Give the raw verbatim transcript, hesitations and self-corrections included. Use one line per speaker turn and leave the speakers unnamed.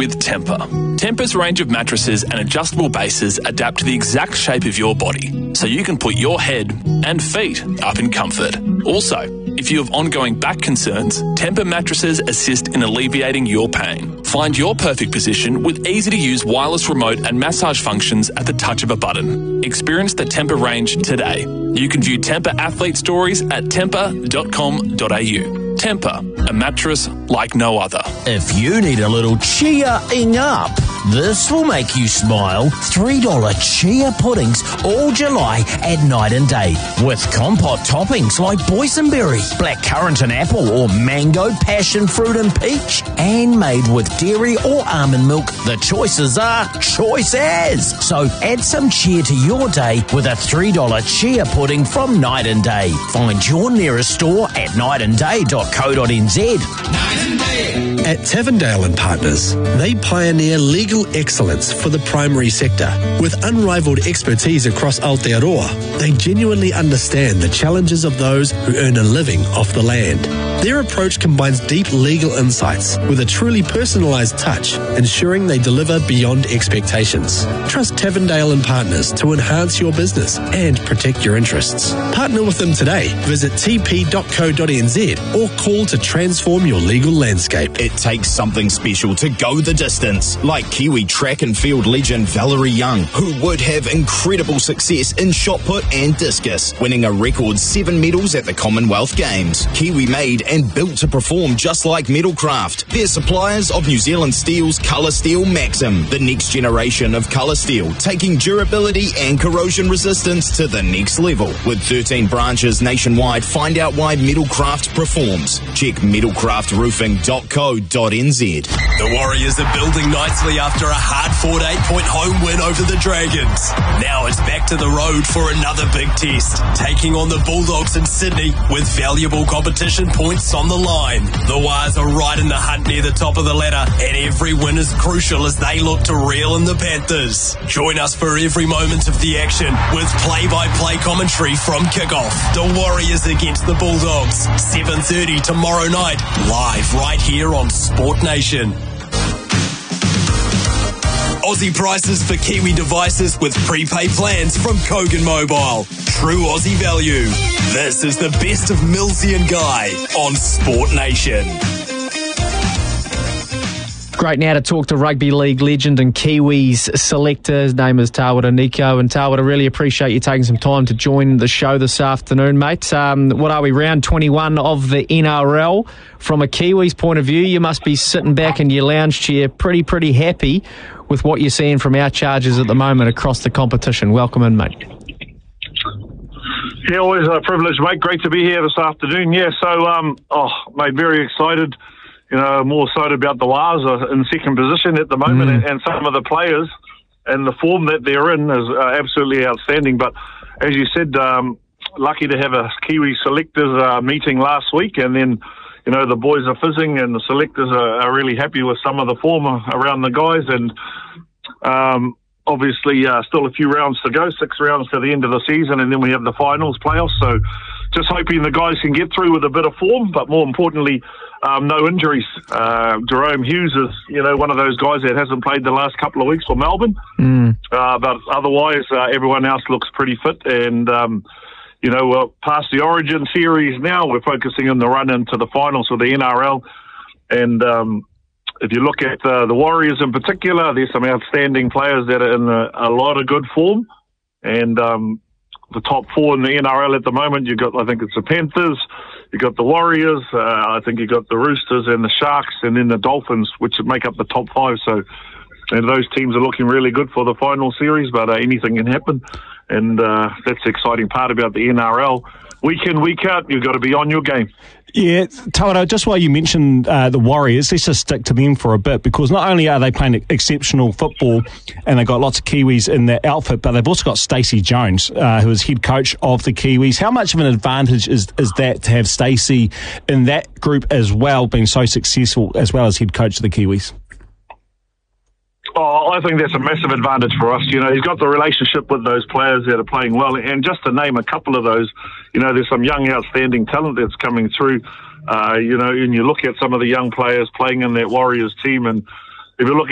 with Tempur. Tempur's range of mattresses and adjustable bases adapt to the exact shape of your body, so you can put your head and feet up in comfort. Also, if you have ongoing back concerns, Tempur mattresses assist in alleviating your pain. Find your perfect position with easy-to-use wireless remote and massage functions at the touch of a button. Experience the Tempur range today. You can view Tempur athlete stories at tempur dot com dot a u. Tempur, a mattress like no other.
If you need a little cheering up, this will make you smile. three dollar chia puddings all July at Night and Day with compote toppings like boysenberry, blackcurrant and apple, or mango, passion fruit and peach, and made with dairy or almond milk. The choices are choices. So add some cheer to your day with a three dollar chia pudding from Night and Day. Find your nearest store at night and day dot co dot n z.
At Tavendale and Partners, they pioneer legal excellence for the primary sector. With unrivaled expertise across Aotearoa, they genuinely understand the challenges of those who earn a living off the land. Their approach combines deep legal insights with a truly personalised touch, ensuring they deliver beyond expectations. Trust Tavendale and Partners to enhance your business and protect your interests. Partner with them today. Visit t p dot co dot n z or call to transform your legal landscape.
It takes something special to go the distance, like Kiwi track and field legend Valerie Young, who would have incredible success in shot put and discus, winning a record seven medals at the Commonwealth Games. Kiwi made and built to perform just like Metalcraft. They're suppliers of New Zealand Steel's Colour Steel Maxim, the next generation of colour steel, taking durability and corrosion resistance to the next level. With thirteen branches nationwide, find out why Metalcraft performs. Check metalcraft roofing dot co dot n z.
The Warriors are building nicely after a hard-fought eight-point home win over the Dragons. Now it's back to the road for another big test, taking on the Bulldogs in Sydney with valuable competition points on the line. The Wires are right in the hunt near the top of the ladder, and every win is crucial as they look to reel in the Panthers. Join us for every moment of the action with play-by-play commentary from kickoff. The Warriors against the Bulldogs, seven thirty tomorrow night, live right here on Sport Nation. Aussie prices for Kiwi devices with prepaid plans from Kogan Mobile. True Aussie value. This is the best of Millsy and Guy on Sport Nation.
Great now to talk to rugby league legend and Kiwis selector. His name is Tawera Nico. And Tawera, really appreciate you taking some time to join the show this afternoon, mate. Um, what are we, round twenty-one of the N R L? From a Kiwis point of view, you must be sitting back in your lounge chair pretty, pretty happy with what you're seeing from our Chargers at the moment across the competition. Welcome in, mate.
Yeah, always a privilege, mate. Great to be here this afternoon. Yeah, so, um, oh, mate, very excited. You know, more excited about the Wars in second position at the moment, mm. and, and some of the players and the form that they're in is uh, absolutely outstanding. But as you said, um, lucky to have a Kiwi selectors uh, meeting last week, and then, you know, the boys are fizzing and the selectors are, are really happy with some of the form around the guys. And um, obviously uh, still a few rounds to go, six rounds to the end of the season, and then we have the finals playoffs. So just hoping the guys can get through with a bit of form, but more importantly, Um, no injuries. Uh, Jerome Hughes is, you know, one of those guys that hasn't played the last couple of weeks for Melbourne. Mm. Uh, but otherwise, uh, everyone else looks pretty fit. And, um, you know, we're past the Origin series now. We're focusing on the run into the finals of the N R L. And um, if you look at uh, the Warriors in particular, there's some outstanding players that are in a, a lot of good form. And um, the top four in the N R L at the moment, you've got, I think it's the Panthers, you got the Warriors, uh, I think you got the Roosters and the Sharks, and then the Dolphins, which make up the top five. So, and those teams are looking really good for the final series, but uh, anything can happen. And uh, that's the exciting part about the N R L. Week in, week out, you've got to be on your game.
Yeah, Tawera, just while you mentioned uh, the Warriors, let's just stick to them for a bit, because not only are they playing exceptional football and they've got lots of Kiwis in their outfit, but they've also got Stacey Jones, uh, who is head coach of the Kiwis. How much of an advantage is, is that to have Stacey in that group as well, being so successful as well as head coach of the Kiwis?
Oh, I think that's a massive advantage for us. You know, he's got the relationship with those players that are playing well. And just to name a couple of those, you know, there's some young, outstanding talent that's coming through. Uh, you know, and you look at some of the young players playing in that Warriors team, and if you look